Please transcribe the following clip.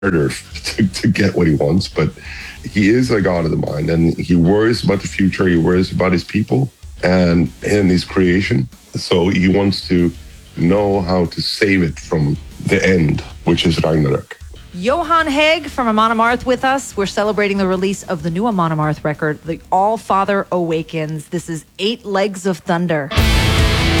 harder to get what he wants, but he is a god of the mind, and he worries about the future. He worries about his people and his creation. So he wants to know how to save it from the end, which is Ragnarok. Johan Hägg from Amon Amarth with us. We're celebrating the release of the new Amon Amarth record, The All Father Awakens. This is 8 Legs of Thunder.